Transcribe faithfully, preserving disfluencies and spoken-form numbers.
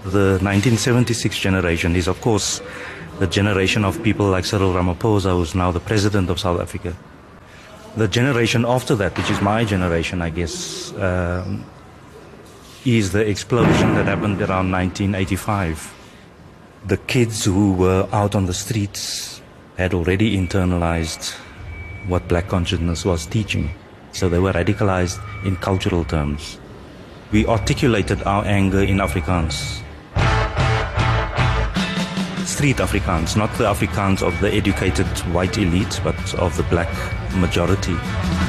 The nineteen seventy-six generation is, of course, the generation of people like Cyril Ramaphosa, who's now the president of South Africa. The generation after that, which is my generation, I guess, um, is the explosion that happened around nineteen eighty-five. The kids who were out on the streets had already internalized what black consciousness was teaching. So they were radicalized in cultural terms. We articulated our anger in Afrikaans. Street Afrikaans, not the Afrikaans of the educated white elite, but of the black majority.